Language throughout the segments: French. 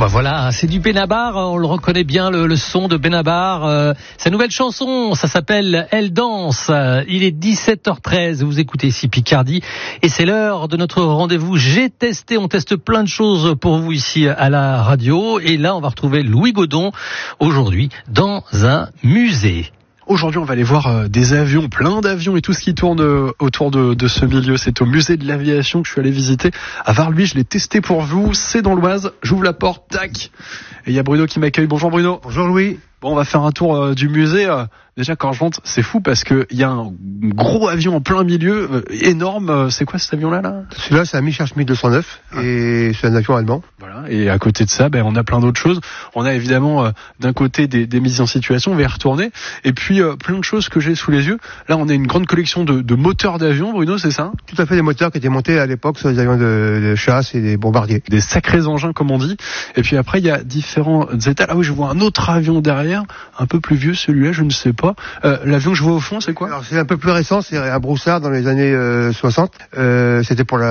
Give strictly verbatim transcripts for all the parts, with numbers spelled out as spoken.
bah voilà, c'est du Benabar, on le reconnaît bien, le, le son de Benabar. Euh, sa nouvelle chanson, ça s'appelle Elle danse. Il est dix-sept heures treize, vous écoutez ici Picardie et c'est l'heure de notre rendez-vous. J'ai testé, on teste plein de choses pour vous ici à la radio et là on va retrouver Louis Godon aujourd'hui dans un musée. Aujourd'hui, on va aller voir euh, des avions, plein d'avions et tout ce qui tourne euh, autour de, de ce milieu. C'est au musée de l'aviation que je suis allé visiter à Varluy. Je l'ai testé pour vous. C'est dans l'Oise. J'ouvre la porte, tac. Et il y a Bruno qui m'accueille. Bonjour Bruno. Bonjour Louis. Bon, on va faire un tour euh, du musée. Euh, déjà, quand je rentre, c'est fou parce que il y a un gros avion en plein milieu, euh, énorme. Euh, c'est quoi cet avion-là, là Celui-là, c'est un Messerschmitt deux cent neuf et c'est un avion allemand. Voilà. Et à côté de ça, ben, on a plein d'autres choses. On a évidemment euh, d'un côté des, des mises en situation, on va y retourner. Et puis euh, plein de choses que j'ai sous les yeux. Là, on a une grande collection de, de moteurs d'avions, Bruno, c'est ça? Tout à fait, des moteurs qui étaient montés à l'époque sur les avions de, de chasse et des bombardiers. Des sacrés engins, comme on dit. Et puis après, il y a différents états. Ah oui, je vois un autre avion derrière, un peu plus vieux, celui-là, je ne sais pas. Euh, l'avion que je vois au fond, c'est quoi? Alors c'est un peu plus récent, c'est un Broussard dans les années euh, soixante. Euh, c'était pour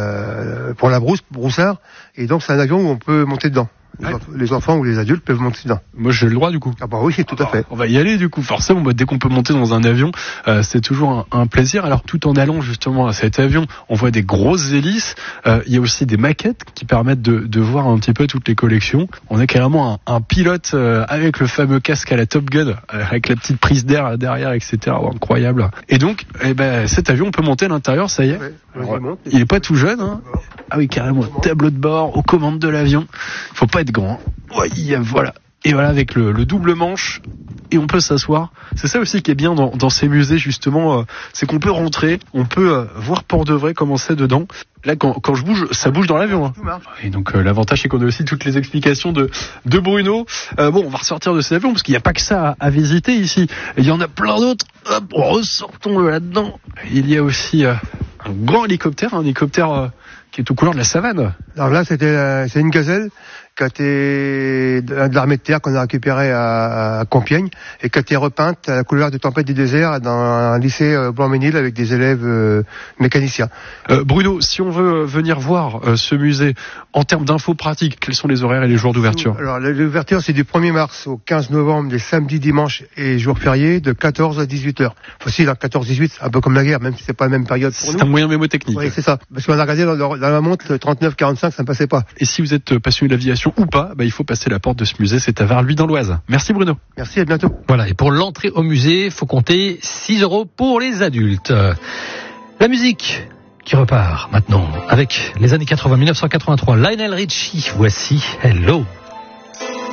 la pour la brousse, Broussard. Et donc c'est un avion où on peut monter dedans. Les, ouais. enf- les enfants ou les adultes peuvent monter dedans. Moi, j'ai le droit, du coup. Ah bah oui, tout à fait. On va y aller, du coup. Forcément, bah, dès qu'on peut monter dans un avion, euh, c'est toujours un, un plaisir. Alors, tout en allant justement à cet avion, on voit des grosses hélices. Euh, il y a aussi des maquettes qui permettent de, de voir un petit peu toutes les collections. On a carrément un, un pilote euh, avec le fameux casque à la Top Gun, euh, avec la petite prise d'air derrière, et cetera. Oh, incroyable. Et donc, eh ben, cet avion, on peut monter à l'intérieur, ça y est. Ouais, Alors, il est pas tout jeune, hein. Ah oui, carrément, tableau de bord, aux commandes de l'avion. Faut pas être grand. Ouais, voilà. Et voilà, avec le, le double manche, et on peut s'asseoir. C'est ça aussi qui est bien dans, dans ces musées, justement, euh, c'est qu'on peut rentrer, on peut euh, voir pour de vrai comment c'est dedans. Là, quand, quand je bouge, ça bouge dans l'avion. Hein. Et donc, euh, l'avantage, c'est qu'on a aussi toutes les explications de, de Bruno. Euh, bon, on va ressortir de cet avion, parce qu'il n'y a pas que ça à, à visiter ici. Il y en a plein d'autres. Hop, ressortons là-dedans. Il y a aussi euh, un grand hélicoptère, un hélicoptère euh, qui est aux couleurs de la savane. Alors là, c'était euh, c'est une gazelle qui a été de l'armée de terre qu'on a récupérée à, à Compiègne et qui a été repeinte à la couleur de Tempête du désert dans un lycée euh, Blanc-Ménil avec des élèves euh, mécaniciens. Euh, Bruno, si on veut venir voir euh, ce musée en termes d'infos pratiques, quels sont les horaires et les jours d'ouverture? Alors l'ouverture c'est du premier mars au quinze novembre, des samedis, dimanches et jours fériés de quatorze à dix-huit heures. Facile, hein, quatorze dix-huit, un peu comme la guerre, même si c'est pas la même période pour nous. C'est un moyen mémotechnique. Oui, c'est ça. Parce qu'on a regardé dans, dans la montre trente-neuf quarante-cinq, ça ne passait pas. Et si vous êtes passionné de l'aviation ou pas, bah, il faut passer la porte de ce musée, c'est à Varluy dans l'Oise. Merci Bruno. Merci, à bientôt. Voilà, et pour l'entrée au musée, faut compter six euros pour les adultes. La musique qui repart maintenant avec les années quatre-vingts, dix-neuf cent quatre-vingt-trois. Lionel Richie, voici Hello.